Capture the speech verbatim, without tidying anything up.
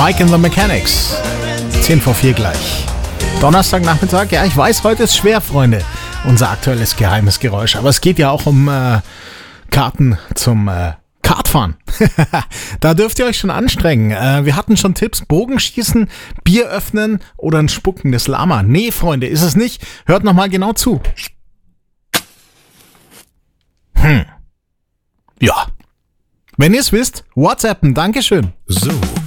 Mike and the Mechanics. zehn vor vier gleich. Donnerstagnachmittag, ja, ich weiß, heute ist schwer, Freunde. Unser aktuelles geheimes Geräusch. Aber es geht ja auch um äh, Karten zum äh, Kartfahren. Da dürft ihr euch schon anstrengen. Äh, wir hatten schon Tipps, Bogenschießen, Bier öffnen oder ein spuckendes Lama. Nee, Freunde, ist es nicht. Hört nochmal genau zu. Hm. Ja. Wenn ihr es wisst, WhatsAppen, Dankeschön. So.